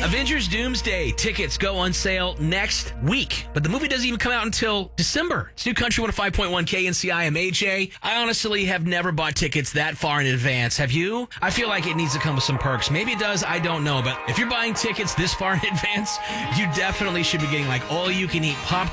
Avengers Doomsday tickets go on sale next week, but the movie doesn't even come out until December. It's New Country 105.1 KNCI. I'm AJ. I honestly have never bought tickets that far in advance. Have you? I feel like it needs to come with some perks. Maybe it does. I don't know. But if you're buying tickets this far in advance, you definitely should be getting like all-you-can-eat popcorn